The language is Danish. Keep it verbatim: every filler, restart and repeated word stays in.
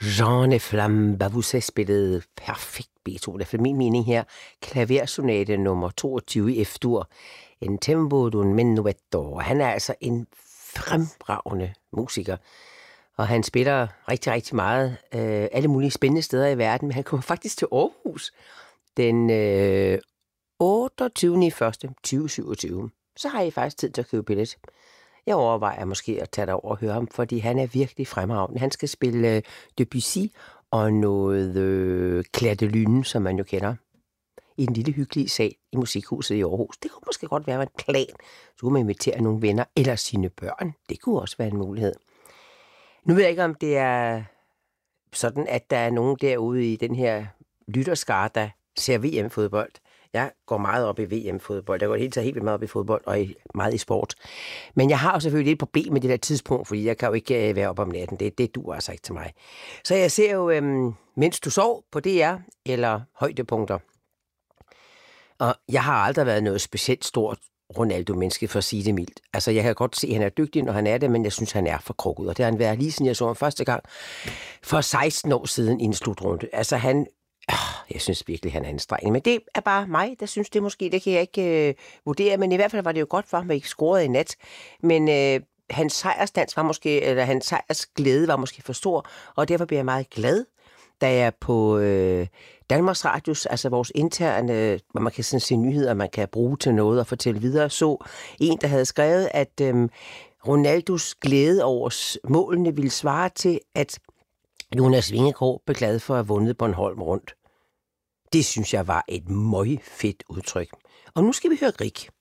Jean Flamme Babusset spillede perfekt Beethoven. Efter min mening her, klaversonate nummer toogtyve i F-dur, en tempo d'un menuetto. Han er altså en fremragende musiker, og han spiller rigtig, rigtig meget øh, alle mulige spændende steder i verden, men han kommer faktisk til Aarhus den øh, otteogtyvende i første tyve syvogtyve. Så har I faktisk tid til at købe billet. Jeg overvejer måske at tage dig over og høre ham, fordi han er virkelig fremragende. Han skal spille øh, Debussy og noget øh, Clair de Lune, som man jo kender, i en lille hyggelig sal i Musikhuset i Aarhus. Det kunne måske godt være en plan. Så kunne man invitere nogle venner eller sine børn. Det kunne også være en mulighed. Nu ved jeg ikke, om det er sådan, at der er nogen derude i den her lytterskare, der ser V M-fodbold. Jeg går meget op i V M-fodbold. Jeg går helt taget helt vildt meget op i fodbold og i, meget i sport. Men jeg har jo selvfølgelig et problem med det der tidspunkt, fordi jeg kan jo ikke øh, være op om natten. Det, det duer altså ikke til mig. Så jeg ser jo, øhm, mens du sov på D R, eller højdepunkter. Og jeg har aldrig været noget specielt stort Ronaldo-menneske, for at sige det mildt. Altså, jeg kan godt se, at han er dygtig, når han er det, men jeg synes, han er for krukket. Og det har han været lige siden jeg så ham første gang for seksten år siden i en slutrunde. Altså, han... Øh, jeg synes virkelig, han er anstrengende. Men det er bare mig, der synes det måske. Det kan jeg ikke øh, vurdere, men i hvert fald var det jo godt for ham, at ikke scorede i nat. Men øh, hans sejrsdans var måske, eller hans sejrsglæde var måske for stor, og derfor bliver jeg meget glad, da jeg på øh, Danmarks Radios, altså vores interne, hvor man kan sådan se nyheder, man kan bruge til noget og fortælle videre, så en, der havde skrevet, at øh, Ronaldos glæde over målene ville svare til, at Jonas Vingegaard blev glad for at have vundet Bornholm rundt. Det synes jeg var et møg fedt udtryk. Og nu skal vi høre Grieg.